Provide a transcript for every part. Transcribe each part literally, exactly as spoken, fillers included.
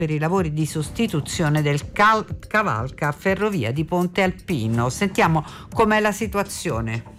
per i lavori di sostituzione del cal- cavalca ferrovia di Ponte Alpino. Sentiamo com'è la situazione.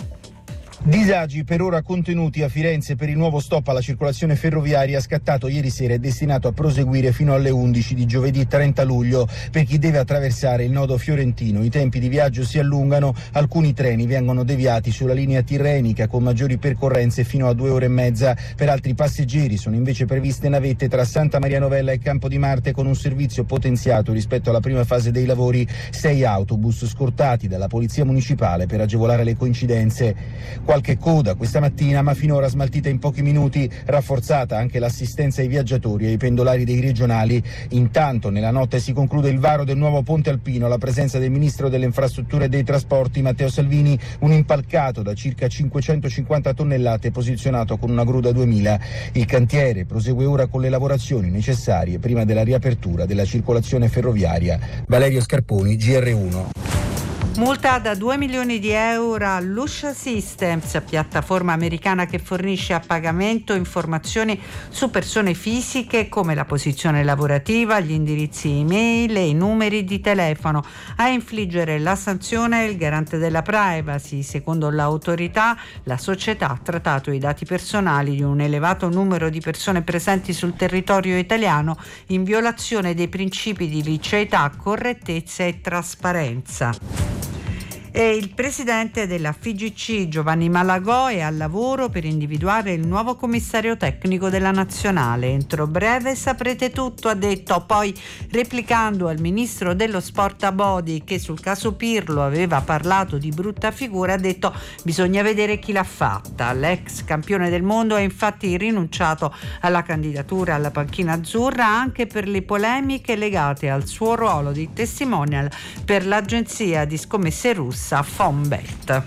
Disagi per ora contenuti a Firenze per il nuovo stop alla circolazione ferroviaria scattato ieri sera e destinato a proseguire fino alle undici di giovedì trenta luglio per chi deve attraversare il nodo fiorentino. I tempi di viaggio si allungano, alcuni treni vengono deviati sulla linea tirrenica con maggiori percorrenze fino a due ore e mezza. Per altri passeggeri sono invece previste navette tra Santa Maria Novella e Campo di Marte con un servizio potenziato rispetto alla prima fase dei lavori, sei autobus scortati dalla Polizia Municipale per agevolare le coincidenze. Qualche coda questa mattina, ma finora smaltita in pochi minuti, rafforzata anche l'assistenza ai viaggiatori e ai pendolari dei regionali. Intanto nella notte si conclude il varo del nuovo Ponte Alpino, la presenza del Ministro delle Infrastrutture e dei Trasporti Matteo Salvini, un impalcato da circa cinquecentocinquanta tonnellate posizionato con una gru da duemila. Il cantiere prosegue ora con le lavorazioni necessarie prima della riapertura della circolazione ferroviaria. Valerio Scarponi, G R uno. Multa da due milioni di euro a Lusha Systems, piattaforma americana che fornisce a pagamento informazioni su persone fisiche come la posizione lavorativa, gli indirizzi email e i numeri di telefono. A infliggere la sanzione è il garante della privacy. Secondo l'autorità, la società ha trattato i dati personali di un elevato numero di persone presenti sul territorio italiano in violazione dei principi di liceità, correttezza e trasparenza. E il presidente della F I G C, Giovanni Malagò, è al lavoro per individuare il nuovo commissario tecnico della nazionale. Entro breve saprete tutto, ha detto. Poi, replicando al ministro dello sport Abodi, che sul caso Pirlo aveva parlato di brutta figura, ha detto: bisogna vedere chi l'ha fatta. L'ex campione del mondo ha infatti rinunciato alla candidatura alla panchina azzurra anche per le polemiche legate al suo ruolo di testimonial per l'agenzia di scommesse russa Fonbet.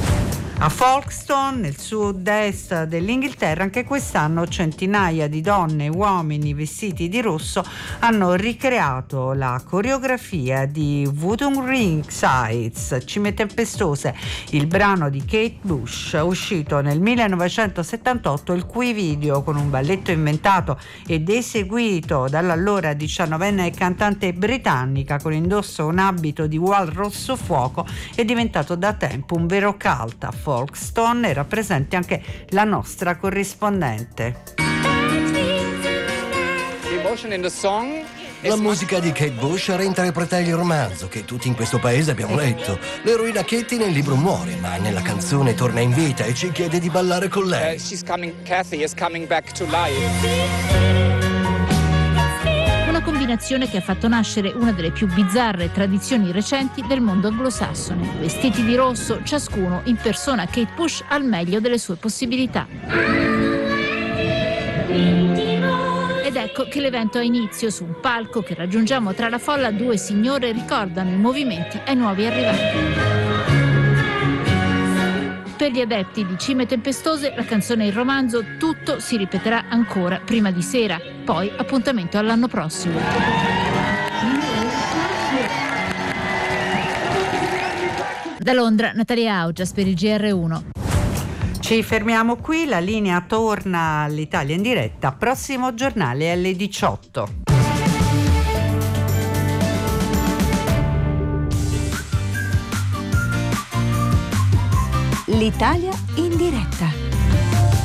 A Folkestone, nel sud-est dell'Inghilterra, anche quest'anno centinaia di donne e uomini vestiti di rosso hanno ricreato la coreografia di Wuthering Ring Sights, Cime Tempestose, il brano di Kate Bush, uscito nel millenovecentosettantotto, il cui video, con un balletto inventato ed eseguito dall'allora diciannovenne cantante britannica con indosso un abito di voile rosso fuoco, è diventato da tempo un vero cult a Folkestone. Era presente anche la nostra corrispondente. La musica di Kate Bush reinterpreta il romanzo che tutti in questo paese abbiamo letto. L'eroina Katie nel libro muore, ma nella canzone torna in vita e ci chiede di ballare con lei. Uh, she's coming, Kathy is coming back to life. Una combinazione che ha fatto nascere una delle più bizzarre tradizioni recenti del mondo anglosassone. Vestiti di rosso, ciascuno impersona Kate Bush al meglio delle sue possibilità. Ed ecco che l'evento ha inizio. Su un palco che raggiungiamo tra la folla, due signore ricordano i movimenti ai nuovi arrivati. Per gli adepti di Cime Tempestose, la canzone e il romanzo, tutto si ripeterà ancora prima di sera. Poi appuntamento all'anno prossimo. Da Londra, Natalia Augias per il G R uno. Ci fermiamo qui, la linea torna all'Italia in diretta, prossimo giornale alle diciotto. L'Italia in diretta.